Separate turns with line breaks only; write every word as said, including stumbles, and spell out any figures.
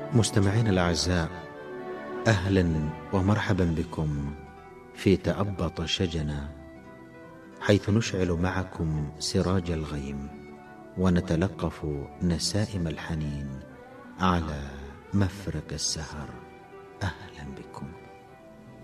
مستمعين الأعزاء، أهلا ومرحبا بكم في تأبط شجنا، حيث نشعل معكم سراج الغيم ونتلقف نسائم الحنين على مفرق السهر. أهلا بكم.